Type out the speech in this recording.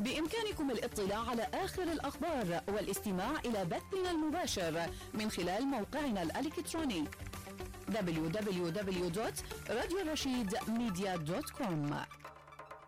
بإمكانكم الاطلاع على آخر الأخبار والاستماع إلى بثنا المباشر من خلال موقعنا الإلكتروني www.radiorashidmedia.com.